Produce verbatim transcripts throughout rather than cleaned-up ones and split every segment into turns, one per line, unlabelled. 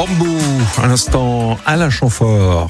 Bambou, à l'instant, Alain Chamfort.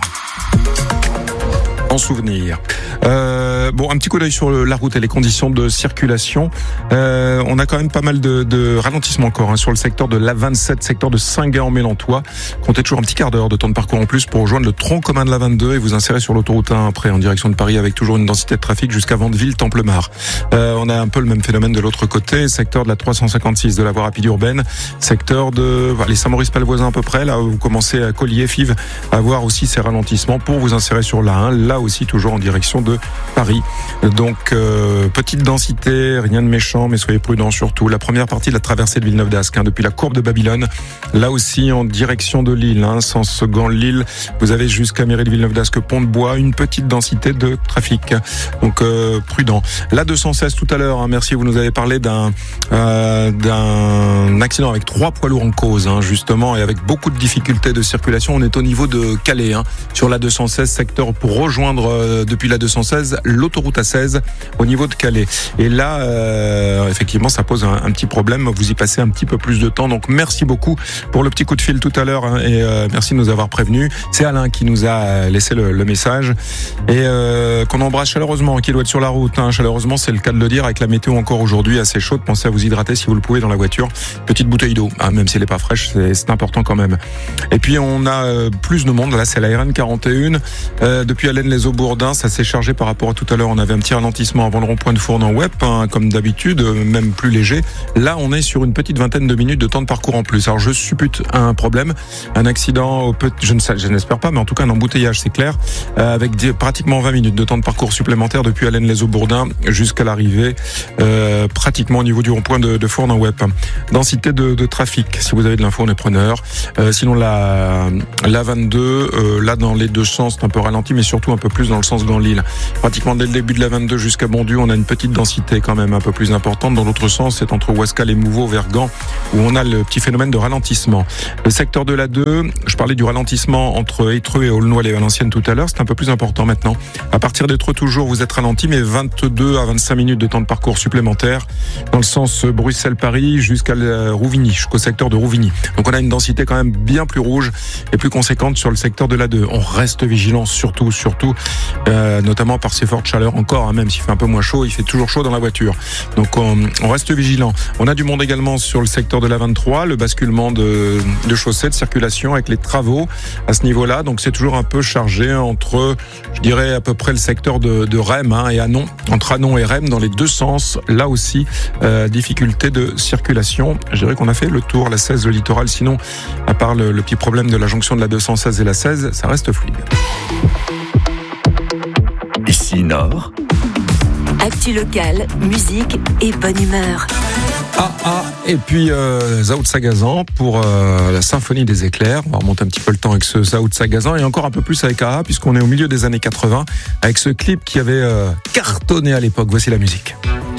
En souvenir. Euh, bon, un petit coup d'œil sur le, la route et les conditions de circulation. Euh, on a quand même pas mal de, de ralentissements encore hein, sur le secteur de l'A vingt-sept, secteur de Saint-Gain-en-Mélantois. Comptez toujours un petit quart d'heure de temps de parcours en plus pour rejoindre le tronc commun de l'A vingt-deux et vous insérer sur l'autoroute un après en direction de Paris avec toujours une densité de trafic jusqu'à Vandeville-Templemar. Euh, on a un peu le même phénomène de l'autre côté, secteur de la trois cent cinquante-six de la voie rapide urbaine, secteur de voilà, les Saint-Maurice-Pelvoisin à peu près, là où vous commencez à Collier, Fives, à voir aussi ces ralentissements pour vous insérer sur l'A un, là aussi toujours en direction de Paris. Donc euh, petite densité, rien de méchant, mais soyez prudents surtout. La première partie de la traversée de Villeneuve-d'Ascq, hein, depuis la courbe de Babylone, là aussi en direction de Lille, hein, sens Gand-Lille, vous avez jusqu'à mairie de Villeneuve-d'Ascq, Pont-de-Bois, une petite densité de trafic. Donc euh, prudent. La deux cent seize tout à l'heure, hein, merci, vous nous avez parlé d'un euh, d'un accident avec trois poids lourds en cause, hein, justement, et avec beaucoup de difficultés de circulation. On est au niveau de Calais, hein, sur la deux cent seize, secteur pour rejoindre euh, depuis la deux cent seize l'autoroute A seize au niveau de Calais. Et là, euh, effectivement, ça pose un, un petit problème. Vous y passez un petit peu plus de temps. Donc, merci beaucoup pour le petit coup de fil tout à l'heure hein, et euh, merci de nous avoir prévenus. C'est Alain qui nous a laissé le, le message et euh, qu'on embrasse chaleureusement, qui doit être sur la route. Hein. Chaleureusement, c'est le cas de le dire avec la météo encore aujourd'hui assez chaude. Pensez à vous hydrater si vous le pouvez dans la voiture. Petite bouteille d'eau, hein, même si elle n'est pas fraîche, c'est, c'est important quand même. Et puis, on a euh, plus de monde. Là, c'est la R N quarante et un. Euh, depuis Allaine-les-Eaux-Bourdins, ça s'est chargé par rapport à tout à l'heure. On avait un petit ralentissement avant le rond-point de Fournes-en-Web, hein, comme d'habitude, même plus léger. Là, on est sur une petite vingtaine de minutes de temps de parcours en plus. Alors, je suppute un problème, un accident, au peut, je ne sais, je n'espère pas, mais en tout cas un embouteillage, c'est clair, euh, avec des, pratiquement vingt minutes de temps de parcours supplémentaire depuis Allaine-les-Eaux-Bourdins jusqu'à l'arrivée, euh, pratiquement au niveau du rond-point de, de Fournes-en-Web. Densité de, de trafic. Si vous avez de l'info, on est preneur. Euh, sinon, la, la vingt-deux, euh, là, dans les deux sens, c'est un peu ralenti, mais surtout un peu plus dans le sens Gand-Lille. Pratiquement dès le début de la vingt-deux jusqu'à Bondieu, on a une petite densité quand même un peu plus importante. Dans l'autre sens, c'est entre Ouascal et Mouveau vers Gand où on a le petit phénomène de ralentissement. Le secteur de l'A deux, je parlais du ralentissement entre Étreux et Aulnoy et Valenciennes tout à l'heure, c'est un peu plus important maintenant. À partir d'Étreux toujours, vous êtes ralenti, mais vingt-deux à vingt-cinq minutes de temps de parcours supplémentaire dans le sens Bruxelles-Paris jusqu'à Rouvigny, jusqu'au secteur de Rouvigny. Donc on a une densité quand même bien plus rouge et plus conséquente sur le secteur de l'A deux. On reste vigilant surtout, surtout, euh, notamment par ces fortes chaleurs encore, hein, même s'il fait un peu moins chaud, il fait toujours chaud dans la voiture. Donc on, on reste vigilant. On a du monde également sur le secteur de l'A vingt-trois, le basculement de, de chaussée, de circulation avec les travaux à ce niveau-là. Donc c'est toujours un peu chargé entre, je dirais à peu près le secteur de, de Rem hein, et Anon, entre Anon et Rem dans les deux sens. Là aussi, euh, difficulté de circulation. Je dirais qu'on a fait le tour, la seize, le littoral. Sinon, à part le, le petit problème de la jonction de la deux cent seize et la seize, ça reste fluide.
Ici Nord.
Actu locale, musique et bonne humeur.
Ah ah et puis euh, Zao de Sagazan pour euh, la symphonie des éclairs. On va remonter un petit peu le temps avec ce Zao de Sagazan et encore un peu plus avec A A puisqu'on est au milieu des années quatre-vingts avec ce clip qui avait euh, cartonné à l'époque. Voici la musique.